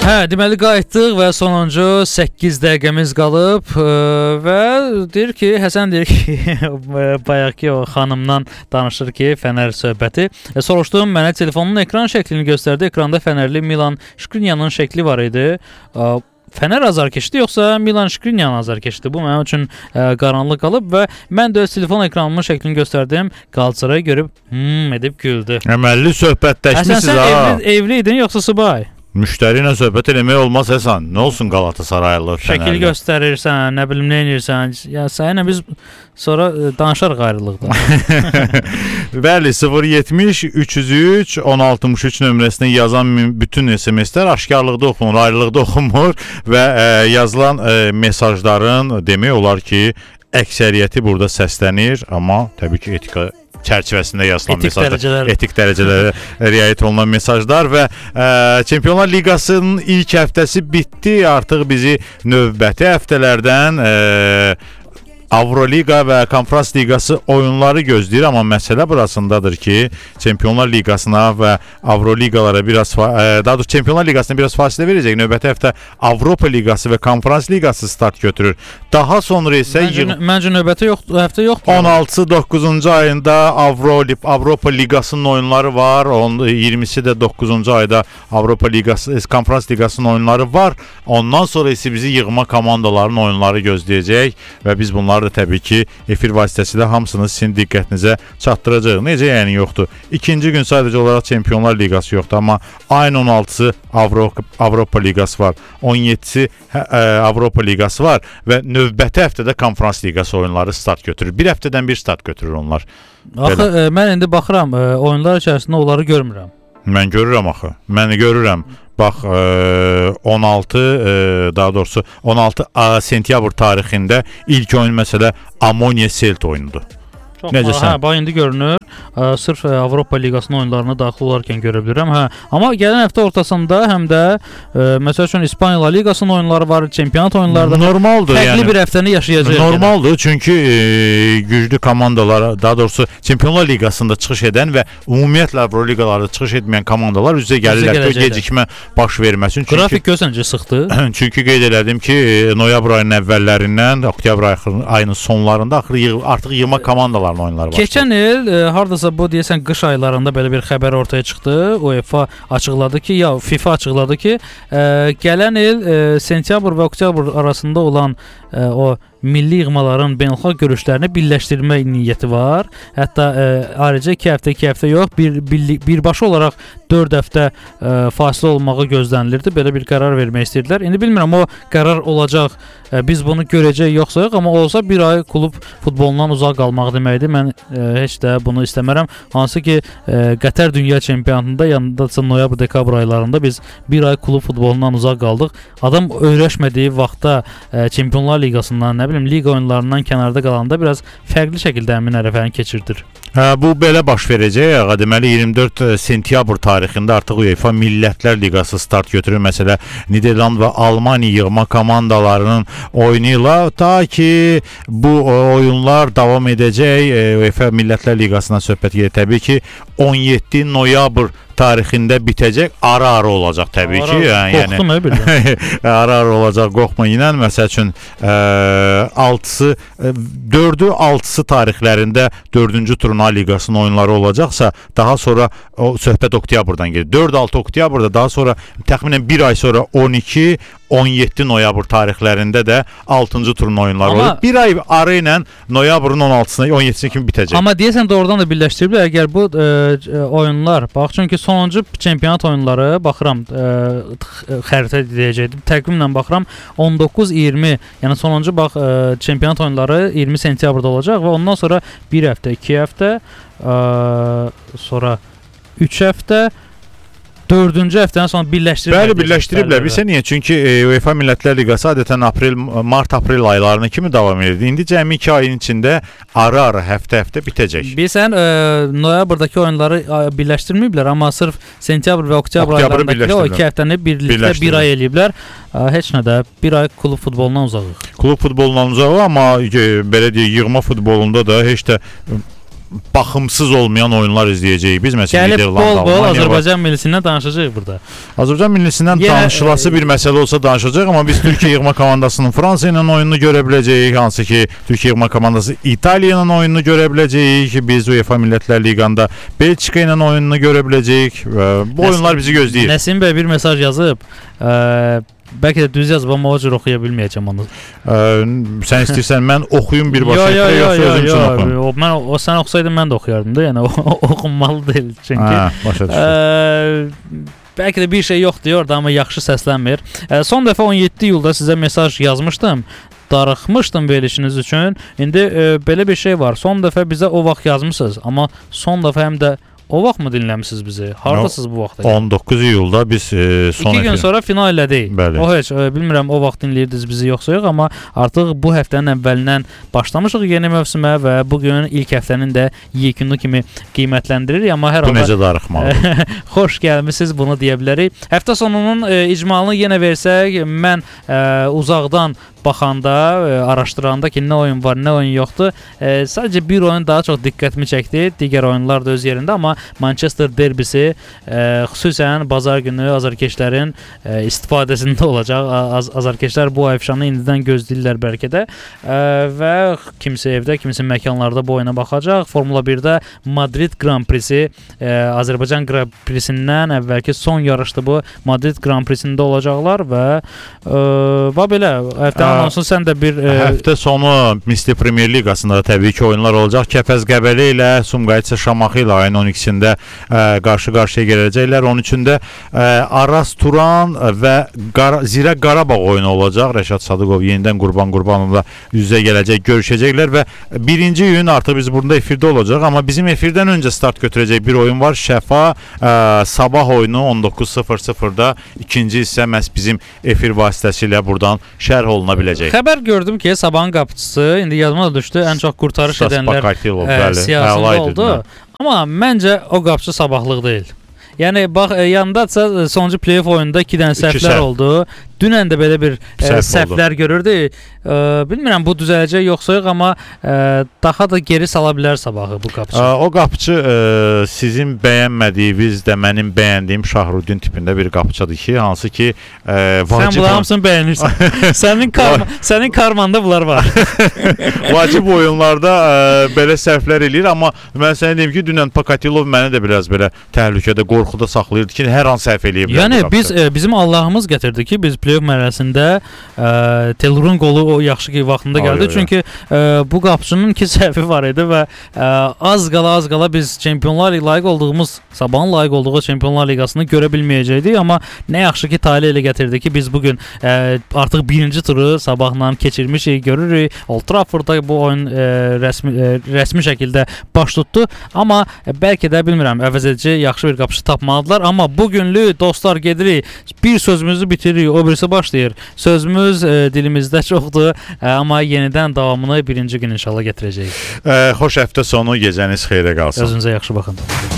deməli qayıtdıq və sonuncu 8 dəqiqəmiz qalıb və deyir ki, Həsən deyir ki, bayaqki o xanımdan danışır ki, Fənər söhbəti. Soruşdum, mənə telefonun ekran şəklini göstərdi. Ekranda Fənərli Milan Şkriniyanın şəkli var idi. Fənər azarkeşdi yoxsa Milan Şkriniyanın azarkeşdi? Bu mənim üçün qaranlıq qalıb və mən də öz telefon ekranımın şəklini göstərdim. Qalçarayı görüb edib güldü. Əməlli söhbətləşmisiniz ha. Həsən sən evli idin yoxsa subay? Müştəri ilə söhbət eləmək olmaz Həsən. Nə olsun Qalatasaraylı Fənərli? Şəkil göstərirsən, nə bilim nə edirsən. Ya səninlə biz sonra danışarıq ayrılıqda. Bəli, 070 303 1063 nömrəsinə yazan bütün SMS-lər aşkarlıqda oxunur, ayrılıqda oxunmur və yazılan mesajların demək olar ki, əksəriyyəti burada səslənir, amma təbii ki, etika çərçivəsində yazılan mesajlar, etik dərəcələrə riayət olunan mesajlar və Çempionlar Liqasının ilk həftəsi bitdi. Artıq bizi növbəti həftələrdən Avroliqa və Konfrans Liqası oyunları gözləyir, amma məsələ burasındadır ki, Çempionlar Liqasına və Avroliqalara daha doğrusu Çempionlar Liqasına biraz fasilə verəcək. Növbəti həftə Avropa Liqası və Konfrans Liqası start götürür. Daha sonra isə məncə növbəti həftə yoxdur. 16-9-cu ayında Avropa Liqasının oyunları var. 20-si də 9-cu ayda Avropa Liqası, Konfrans Liqasının oyunları var. Ondan sonra isə bizi yığma komandaların oyunları gözləyəcək və biz bunları da təbii ki, efir vasitəsilə hamısını sizin diqqətinizə çatdıracaq. Necə yəni yoxdur? İkinci gün sadəcə olaraq Çempionlar Liqası yoxdur, amma ayın 16-sı Avropa Liqası var, 17-si Avropa Liqası var və növbəti həftədə Konfrans Liqası oyunları start götürür. Bir həftədən bir start götürür onlar. Axı, mən indi baxıram, oyunlar içərisində onları görmürəm. Mən görürəm axı, məni görürəm. Bax, 16 sentyabr tarixində ilk oyun məsələ Ammonia Celt oyunudur. Necəsən? Bax, indi görünür. Sırf Avropa Liqasının oyunlarına daxil olarkən görə bilirəm. Amma gələn həftə ortasında həm də məsəl üçün İspaniya La Liqasının oyunları var, çempionat oyunları da normaldır. Fərqli bir həftəni yaşayacağıq. Normaldır, çünki güclü komandalar, daha doğrusu Çempionlar Liqasında çıxış edən və ümumiyyətlə Avroliqalarda çıxış etməyən komandalar üzə gəlirlər ki, gecikmə baş verməsin. Qrafik görsən sıxdı. Çünki qeyd elədim ki, noyabr ayının əvvəllərindən oktyabr ayının sonlarında artıq yığma komandaların oyunları başladı. Keçən il hardasa bu deyəsən qış aylarında belə bir xəbər ortaya çıxdı. UEFA açıqladı ki, FIFA açıqladı ki, gələn il sentyabr və oktyabr arasında olan o milli yığmaların beynəlxalq görüşlərini birləşdirmə niyyəti var. Hətta ayrıca 2 həftə yox, birbaşa olaraq 4 həftə fasilə olmağı gözlənilirdi. Belə bir qərar vermək istəyirdilər. İndi bilmirəm o qərar olacaq, biz bunu görəcəyik yoxsa yox, amma olsa bir ay klub futbolundan uzaq qalmaq deməkdir. Mən heç də bunu istəmərəm. Hansı ki, Qətər Dünya Çempionatında yanındasa noyabr-dekabr aylarında biz bir ay klub futbolundan uzaq qaldıq. Adam öyrəşmədiyi vaxtda Çempionlar Liqasından, nə bilim, liqa oyunlarından kənarda qalanda biraz fərqli şəkildə həmin ərəfəni keçirdir. Bu belə baş verəcək. Deməli 24 sentyabr tarixində artıq UEFA Millətlər Liqası start götürür. Məsələ Niderland və Almaniya yığma komandalarının oyunu ilə ta ki bu oyunlar davam edəcək. UEFA Millətlər Liqasına söhbət gedir. Təbii ki 17 noyabr tarixində bitəcək, ara-ara olacaq təbii ki. Qorxdum bilirəm. Ara-ara olacaq, qorxma ilə. Məsəl üçün 4-ü 6-sı tarixlərində 4-cü turun A Liqasının oyunları olacaqsa, daha sonra söhbət oktyabrdan gedir. 4-6 oktyabrda, daha sonra təxminən bir ay sonra 12-17 noyabr tarixlərində də 6-cı turun oyunları olur. Bir ay ara ilə noyabrın 16-sına, 17-sinə kimi bitəcək. Amma deyəsən doğrudan da birləşdiriblər. Əgər bu oyunlar, bax, çünki sonuncu çempionat oyunları, baxıram, xəritə deyəcəkdim, təqvimlə baxıram, 19-20, yəni sonuncu çempionat oyunları 20 sentyabrda olacaq və ondan sonra 1 həftə, 2 həftə, sonra 3 həftə, 4-cü həftədən sonra birləşdiriblər. Bəli, birləşdiriblər. Bilsə niyə? Çünki UEFA Millətlər Liqası adətən mart-aprel aylarına kimi davam edirdi. İndi cəmi 2 ayın içində ara-ara, həftə-həftə bitəcək. Bilsən, noyabrdakı oyunları birləşdirməyiblər, amma sırf sentyabr və oktyabr aylarındakı o 2 həftəni birlikdə bir ay eləyiblər. Heç nə də, bir ay klub futbolundan uzaqıq. Klub futbolundan uzaqıq, amma belə deyək, yığma futbolunda da heç də baxımsız olmayan oyunlar izləyəcəyik. Biz məsələn Gəlib Niderland, bol Almaniya, Azərbaycan millisindən danışacağıq burada. Azərbaycan millisindən Yenə, danışılası bir məsələ olsa danışacağıq, amma biz Türkiyə yığma komandasının Fransa ilə oyununu görə biləcəyik, hansı ki Türkiyə yığma komandası İtaliya ilə oyununu görə biləcəyik, biz UEFA Millətlər Liqasında Belçika ilə oyununu görə biləcəyik. Bu oyunlar bizi gözləyir. Nəsim bəy bir mesaj yazıb. Bəlkə də düz yazıb, amma o cür oxuya bilməyəcəm onu. Sən istəyirsən mən oxuyum birbaşa, yoxsa özüm üçün oxuyum? Sən oxusaydın mən də oxuyardım da, yəni oxunmalı deyil çünki. Başa düşdüm. Bəlkə də bir şey yoxdur orada, amma yaxşı səslənmir. Son dəfə 17 iyulda sizə mesaj yazmışdım. Darıxmışdım verilişiniz üçün. İndi belə bir şey var. Son dəfə bizə o vaxt yazmısınız, amma son dəfə həm də o vaxt mı dinləmisiniz bizi? Hardasınız bu vaxtda? 19 iyulda biz son 2 gün sonra final elədik. Bəli. O heç bilmirəm o vaxt dinləyirdiniz bizi yoxsa yox, amma artıq bu həftənin əvvəlindən başlamışıq yeni mövsümə və bu gün ilk həftənin də yekunu kimi qiymətləndiririk, amma hər halda bu necə darıxmalıdır? Xoş gəlmisiniz, bunu deyə bilərik. Həftə sonunun icmalını yenə versək, mən uzaqdan baxanda, araşdıranda ki, nə oyun var, nə oyun yoxdur. Sadəcə bir oyun daha çox diqqətimi çəkdi. Digər oyunlar da öz yerində, amma Manchester derbisi xüsusən bazar günü azarkeşlərin istifadəsində olacaq. Azarkeşlər bu ayfşanı indidən gözləyirlər bəlkə də və kimsə evdə, kimsə məkanlarda bu oyuna baxacaq. Formula 1-də Madrid Grand Prix'si Azərbaycan Grand Prix'sindən əvvəlki son yarışdı bu. Madrid Grand Prix'sində olacaqlar və belə həftə anonsun sən də bir həftə sonu Misli Premyer Liqasında təbii ki oyunlar olacaq. Kəpəz Qəbələ ilə Sumqayıt Şamaxı ilə ayın 12-sində qarşı-qarşıya gələcəklər. Onun üçün də Araz Turan və Zirə Qarabağ oyunu olacaq. Rəşad Sadıqov yenidən Qurban Qurbanovla üz-üzə gələcək, görüşəcəklər və birinci gün artıq biz burada efirdə olacaq, amma bizim efirdən öncə start götürəcək bir oyun var. Şəfa sabah oyunu 19:00-da ikinci hissə məhz bizim efir vasitəsilə buradan şərh oluna biləcək. Xəbər gördüm ki, Sabahın qapıçısı indi yazma da düşdü, ən çox qurtarış edənlər siyasında oldu. Amma məncə o qapıçı sabahlıq deyil. Yəni bax yanındadsa sonuncu play-off oyununda 2 dənə səhvlər oldu. Dünən də belə bir səhvlər görürdü. Bilmirəm bu düzələcək yoxsa yox, amma daha da geri sala bilər Sabahı bu qapıçı. O qapıçı sizin bəyənmədiyiniz də mənim bəyəndiyim Şahruddin tipində bir qapıçıdır ki, hansı ki sən bunların hamısını bəyənirsən. Sənin karmanda bunlar var. Vacib oyunlarda belə səhvlər eləyir, amma mən sənə deyim ki, dünən Pokatilov məni də biraz belə təhlükədə, qorxuda saxlayırdı ki, hər an səhv eləyə bilər. Yəni bizim Allahımız gətirdi ki, biz play-off mərhələsində Telurun qolu o yaxşı ki vaxtında gəldi. Çünki bu qapıçının 2 səhvi var idi və az qala biz Çempionlar Liqasına layiq olduğumuz, Sabahın layiq olduğu Çempionlar Liqasını görə bilməyəcəkdik, amma nə yaxşı ki Talih elə gətirdi ki, biz bugün artıq birinci turu Sabahla keçirmişik, görürük. Old Traffordda bu oyun rəsmi şəkildə baş tutdu, amma bəlkə də bilmirəm, əvəzedici yaxşı bir qapıçı tapmalıdılar, amma bugünlük dostlar gedirik, bir sözümüzü bitiririk, o birisi başlayır. Sözümüz dilimizdə çoxdur, amma yenidən davamını birinci gün inşallah gətirəcəyik. Xoş həftə sonu, gecəniz xeyrə qalsın. Özünüzə yaxşı baxın.